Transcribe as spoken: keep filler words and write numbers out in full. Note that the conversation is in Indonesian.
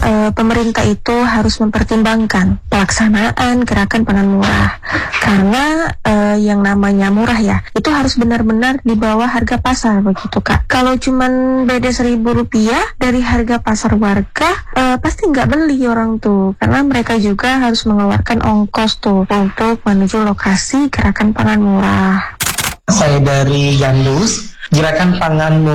uh, pemerintah itu harus mempertimbangkan pelaksanaan gerakan pangan murah, karena uh, yang namanya murah ya, itu harus benar-benar di bawah harga pasar begitu Kak. Kalau cuman beda seribu rupiah dari harga pasar warga, uh, pasti nggak beli orang tuh, karena mereka juga harus mengeluarkan ongkos tuh untuk menuju lokasi gerakan pangan murah. Saya dari Gandus, gerakan pangan murah